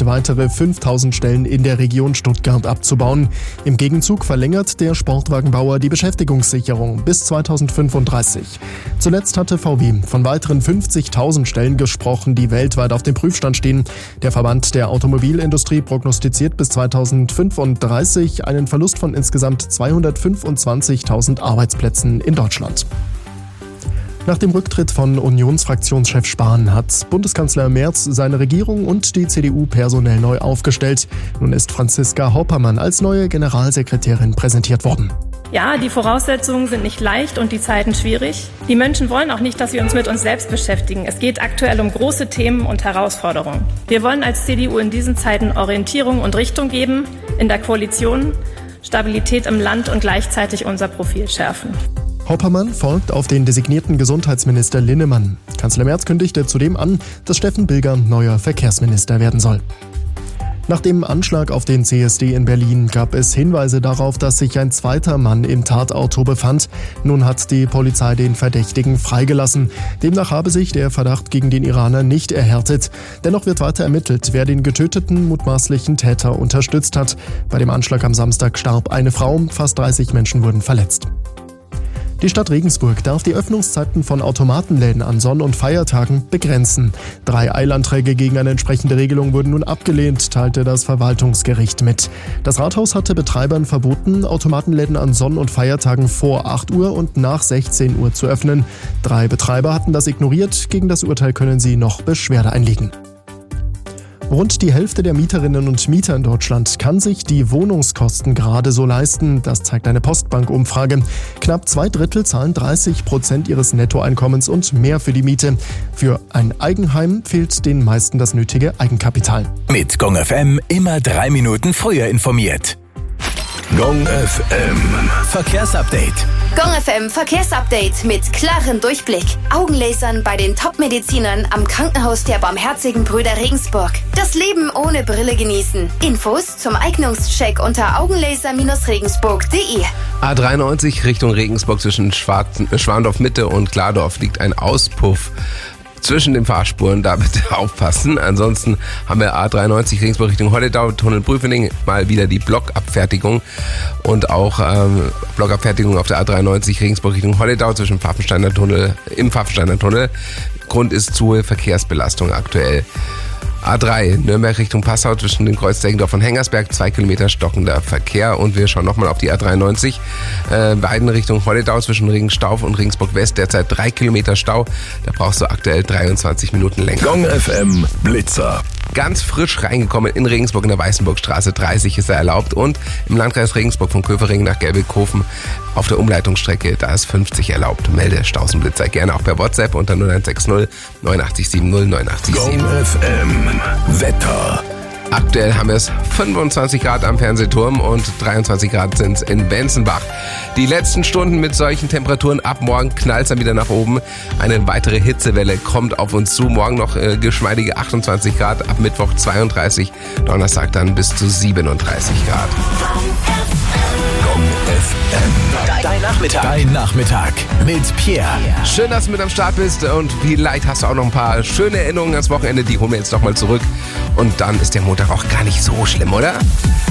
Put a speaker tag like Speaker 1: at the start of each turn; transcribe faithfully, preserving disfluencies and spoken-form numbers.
Speaker 1: plant, weitere fünftausend Stellen in der Region Stuttgart abzubauen. Im Gegenzug verlängert der Sportwagenbauer die Beschäftigungssicherung bis zweitausendfünfunddreißig. Zuletzt hatte V W von weiteren fünfzigtausend Stellen gesprochen, die weltweit auf dem Prüfstand stehen. Der Verband der Automobilindustrie prognostiziert bis zweitausendfünfunddreißig einen Verlust von insgesamt zweihundertfünfundzwanzigtausend Arbeitsplätzen in Deutschland. Nach dem Rücktritt von Unionsfraktionschef Spahn hat Bundeskanzler Merz seine Regierung und die C D U personell neu aufgestellt. Nun ist Franziska Hoppermann als neue Generalsekretärin präsentiert worden.
Speaker 2: Ja, die Voraussetzungen sind nicht leicht und die Zeiten schwierig. Die Menschen wollen auch nicht, dass wir uns mit uns selbst beschäftigen. Es geht aktuell um große Themen und Herausforderungen. Wir wollen als C D U in diesen Zeiten Orientierung und Richtung geben, in der Koalition, Stabilität im Land und gleichzeitig unser Profil schärfen.
Speaker 1: Hoppermann folgt auf den designierten Gesundheitsminister Linnemann. Kanzler Merz kündigte zudem an, dass Steffen Bilger neuer Verkehrsminister werden soll. Nach dem Anschlag auf den C S D in Berlin gab es Hinweise darauf, dass sich ein zweiter Mann im Tatauto befand. Nun hat die Polizei den Verdächtigen freigelassen. Demnach habe sich der Verdacht gegen den Iraner nicht erhärtet. Dennoch wird weiter ermittelt, wer den getöteten mutmaßlichen Täter unterstützt hat. Bei dem Anschlag am Samstag starb eine Frau, fast dreißig Menschen wurden verletzt. Die Stadt Regensburg darf die Öffnungszeiten von Automatenläden an Sonn- und Feiertagen begrenzen. Drei Eilanträge gegen eine entsprechende Regelung wurden nun abgelehnt, teilte das Verwaltungsgericht mit. Das Rathaus hatte Betreibern verboten, Automatenläden an Sonn- und Feiertagen vor acht Uhr und nach sechzehn Uhr zu öffnen. Drei Betreiber hatten das ignoriert. Gegen das Urteil können sie noch Beschwerde einlegen. Rund die Hälfte der Mieterinnen und Mieter in Deutschland kann sich die Wohnungskosten gerade so leisten. Das zeigt eine Postbank-Umfrage. Knapp zwei Drittel zahlen dreißig Prozent ihres Nettoeinkommens und mehr für die Miete. Für ein Eigenheim fehlt den meisten das nötige Eigenkapital.
Speaker 3: Mit Gong F M immer drei Minuten früher informiert. Gong F M Verkehrsupdate.
Speaker 4: Gong F M Verkehrsupdate mit klarem Durchblick. Augenlasern bei den Top-Medizinern am Krankenhaus der Barmherzigen Brüder Regensburg. Das Leben ohne Brille genießen. Infos zum Eignungscheck unter augenlaser Regensburg punkt de.
Speaker 5: A dreiundneunzig Richtung Regensburg zwischen Schwandorf Mitte und Glardorf liegt ein Auspuff zwischen den Fahrspuren, da bitte aufpassen. Ansonsten haben wir A dreiundneunzig Regensburg Richtung Holledau, Tunnel Prüfening, mal wieder die Blockabfertigung und auch ähm, Blockabfertigung auf der A dreiundneunzig Regensburg Richtung Holledau zwischen Pfaffensteiner Tunnel, im Pfaffensteiner Tunnel. Grund ist zu hohe Verkehrsbelastung aktuell. A drei, Nürnberg Richtung Passau zwischen den Kreuz Deggendorf und Hengersberg, zwei Kilometer stockender Verkehr. Und wir schauen nochmal auf die A dreiundneunzig, äh, beiden Richtung Holledau zwischen Regensstauf und Regensburg West, derzeit drei Kilometer Stau. Da brauchst du aktuell dreiundzwanzig Minuten länger.
Speaker 3: Gong F M Blitzer.
Speaker 5: Ganz frisch reingekommen in Regensburg in der Weißenburgstraße, dreißig ist er erlaubt. Und im Landkreis Regensburg von Köfering nach Gelbighofen auf der Umleitungsstrecke, da ist fünfzig erlaubt. Melde Stausenblitzer gerne auch per WhatsApp unter null eins sechs null neun acht sieben null neun acht sieben.
Speaker 3: Gong F M Wetter.
Speaker 5: Aktuell haben wir es fünfundzwanzig Grad am Fernsehturm und dreiundzwanzig Grad sind es in Benzenbach. Die letzten Stunden mit solchen Temperaturen, ab morgen knallt es dann wieder nach oben. Eine weitere Hitzewelle kommt auf uns zu. Morgen noch äh, geschmeidige achtundzwanzig Grad, ab Mittwoch zweiunddreißig, Donnerstag dann bis zu siebenunddreißig Grad.
Speaker 3: Gong F M.
Speaker 6: Dein Nachmittag.
Speaker 3: Dein Nachmittag mit Pierre.
Speaker 5: Schön, dass du mit am Start bist und vielleicht hast du auch noch ein paar schöne Erinnerungen ans Wochenende. Die holen wir jetzt nochmal zurück. Und dann ist der Montag auch gar nicht so schlimm, oder?